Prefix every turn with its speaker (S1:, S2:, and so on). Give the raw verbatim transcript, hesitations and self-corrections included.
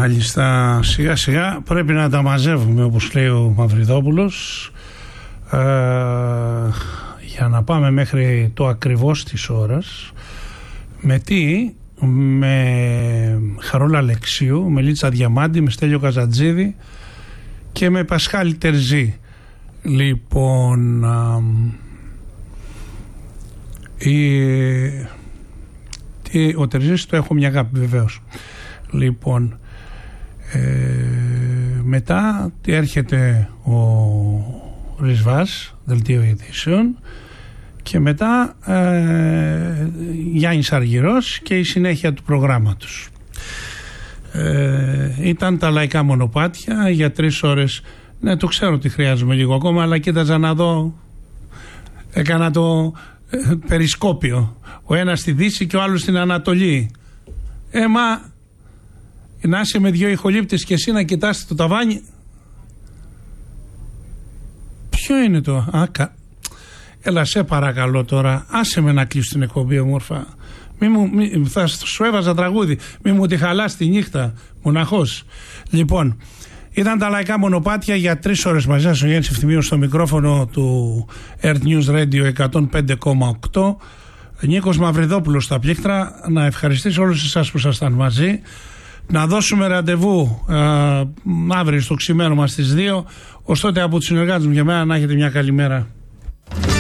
S1: Μάλιστα, σιγά σιγά πρέπει να τα μαζεύουμε, όπως λέει ο Μαυριδόπουλος, ε, για να πάμε μέχρι το ακριβώς της ώρας. Με τι? Με Χαρούλα Αλεξίου, με Λίτσα Διαμάντη, με Στέλιο Καζατζίδη και με Πασχάλη Τερζή. Λοιπόν, α, η, τι, ο Τερζής το έχω μια αγάπη βεβαίως. Λοιπόν, ε, μετά έρχεται ο Ρισβάς, δελτίο ειδήσεων, και μετά ε, Γιάννης Αργυρός και η συνέχεια του προγράμματος. Ε, ήταν τα λαϊκά μονοπάτια για τρεις ώρες. Ναι, το ξέρω ότι χρειάζομαι λίγο ακόμα, αλλά κοίταζα να δω, έκανα το ε, περισκόπιο, ο ένας στη Δύση και ο άλλος στην Ανατολή. Ε, μα να είσαι με δυο ηχολήπτες και εσύ να κοιτάς το ταβάνι. Ποιο είναι το? Α, κα... Έλα, σε παρακαλώ τώρα, άσε με να κλείσω την εκπομπή, όμορφα. Μη μου, μη, θα σου έβαζα τραγούδι. Μη μου τη χαλάς τη νύχτα, μοναχός. Λοιπόν, ήταν τα λαϊκά μονοπάτια για τρεις ώρες μαζί σας. Ο Γιάννης Ευθυμίος στο μικρόφωνο του Earth News Radio εκατόν πέντε κόμμα οκτώ. Νίκος Μαυριδόπουλος στα πλήκτρα. Να ευχαριστήσω όλους εσάς που ήσασταν μαζί. Να δώσουμε ραντεβού ε, αύριο στο ξημέρωμα στις δύο. Ως τότε από τους συνεργάτες μου και εμένα να έχετε μια καλή μέρα.